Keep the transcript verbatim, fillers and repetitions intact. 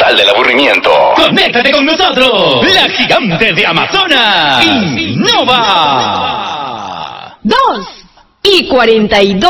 Capital del aburrimiento. ¡Conéctate con nosotros! ¡La gigante de Amazonas! ¡Innova! Dos y cuarenta y dos.